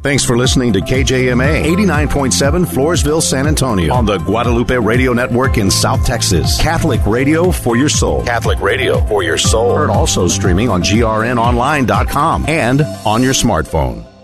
Thanks for listening to KJMA 89.7 Floresville, San Antonio on the Guadalupe Radio Network in South Texas. Catholic radio for your soul. Catholic radio for your soul. Heard also streaming on grnonline.com and on your smartphone.